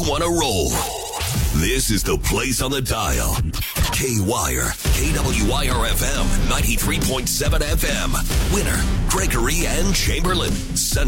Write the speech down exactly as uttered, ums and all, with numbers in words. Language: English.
Want to roll. This is the place on the dial. K-Wire, K W I R F M, ninety-three point seven F M. Winner, Gregory and Chamberlain. Central.